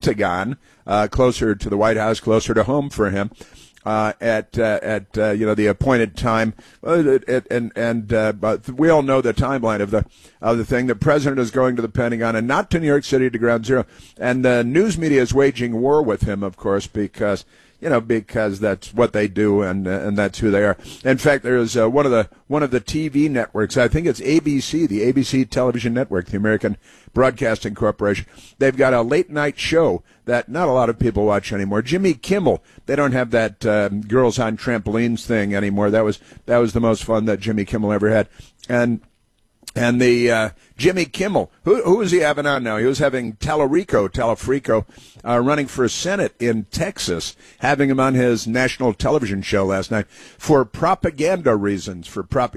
Pentagon, closer to the White House, closer to home for him. At the appointed time, but we all know the timeline of the thing. The president is going to the Pentagon and not to New York City, to Ground Zero, and the news media is waging war with him, of course, because that's what they do, and that's who they are. In fact, there's one of the TV networks. I think it's ABC, the ABC Television Network, the American Broadcasting Corporation. They've got a late night show that not a lot of people watch anymore. Jimmy Kimmel. They don't have that girls on trampolines thing anymore. That was the most fun that Jimmy Kimmel ever had, and the Jimmy Kimmel, who is he having on now? He was having Telefrico, running for Senate in Texas, having him on his national television show last night for propaganda reasons.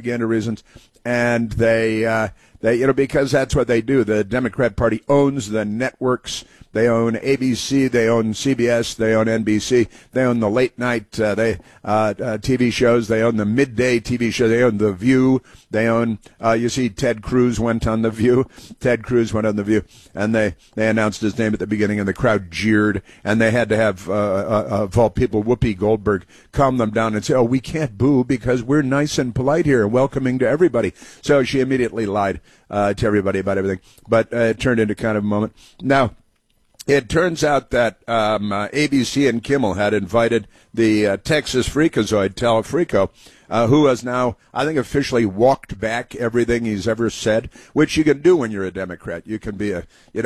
And they because that's what they do. The Democrat Party owns the networks. They own ABC, they own CBS, they own NBC, they own the late night TV shows, they own the midday TV show, they own The View, they own, you see Ted Cruz went on The View, and they announced his name at the beginning and the crowd jeered, and they had to have, of all people, Whoopi Goldberg calm them down and say, oh, we can't boo because we're nice and polite here, welcoming to everybody. So she immediately lied to everybody about everything, but it turned into kind of a moment. Now, it turns out that ABC and Kimmel had invited the Texas freakazoid, Telefrico, who has now, I think, officially walked back everything he's ever said, which you can do when you're a Democrat. You can be a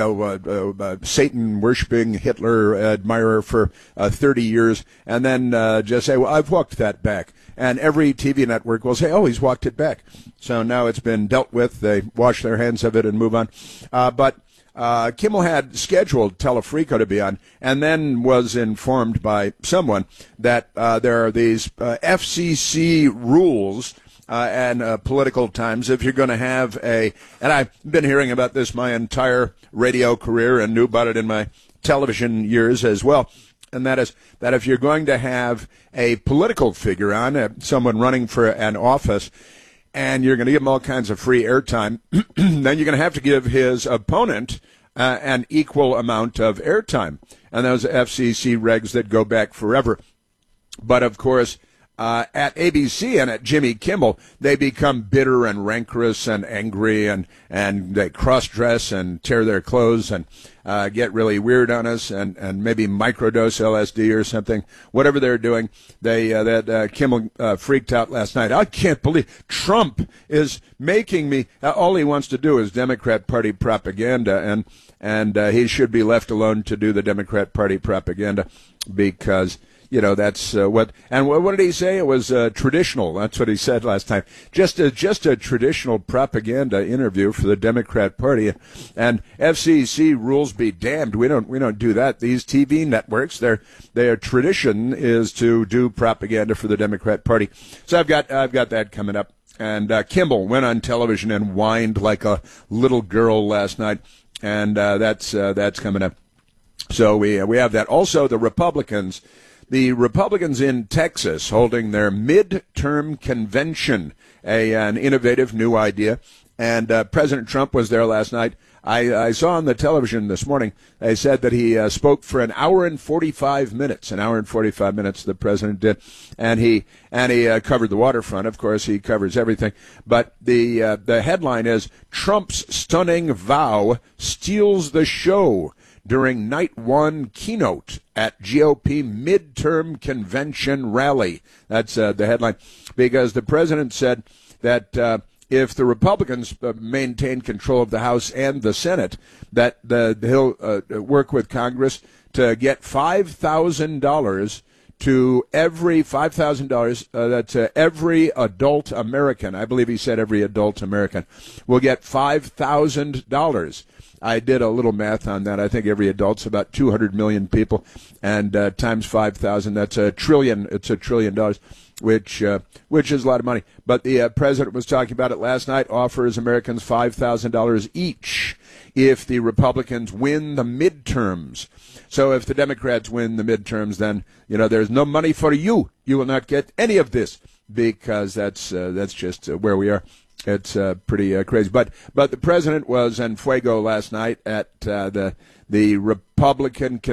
Satan-worshipping Hitler admirer for 30 years and then just say, well, I've walked that back. And every TV network will say, oh, he's walked it back. So now it's been dealt with. They wash their hands of it and move on. But Kimmel had scheduled Telefrico to be on, and then was informed by someone that there are these FCC rules and political times. If you're going to have and I've been hearing about this my entire radio career and knew about it in my television years as well, and that is that if you're going to have a political figure on, someone running for an office, and you're going to give him all kinds of free airtime, then you're going to have to give his opponent an equal amount of airtime. And those FCC regs that go back forever. But, of course, at ABC and at Jimmy Kimmel, they become bitter and rancorous and angry, and they cross-dress and tear their clothes and get really weird on us and maybe microdose LSD or something. Whatever they're doing, Kimmel freaked out last night. I can't believe Trump is making me. All he wants to do is Democrat Party propaganda, and he should be left alone to do the Democrat Party propaganda because. That's what did he say? It was traditional. That's what he said last time. Just a traditional propaganda interview for the Democrat Party. And FCC rules be damned. We don't do that. These TV networks, their tradition is to do propaganda for the Democrat Party. So I've got that coming up. And Kimmel went on television and whined like a little girl last night. And that's coming up. So we have that. Also, the Republicans in Texas holding their midterm convention, an innovative new idea. And President Trump was there last night. I saw on the television this morning, they said that he spoke for an hour and 45 minutes. An hour and 45 minutes the president did. And he covered the waterfront. Of course, he covers everything. But the headline is, Trump's stunning vow steals the show during night one keynote at GOP midterm convention rally. That's the headline, because the president said that if the Republicans maintain control of the House and the Senate, that he'll work with Congress to get $5,000 to every adult American. I believe he said every adult American will get $5,000. I did a little math on that. I think every adult's about 200 million people, and times 5,000, that's $1 trillion. It's $1 trillion, which is a lot of money. But the president was talking about it last night. Offers Americans $5,000 each if the Republicans win the midterms. So if the Democrats win the midterms, then there's no money for you. You will not get any of this, because that's just where we are. It's pretty crazy. But the president was en fuego last night at the Republican